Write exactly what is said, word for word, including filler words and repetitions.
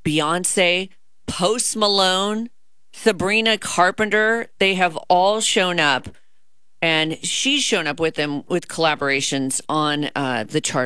Beyonce, Post Malone, Sabrina Carpenter. They have all shown up, and she's shown up with them with collaborations on uh, the chart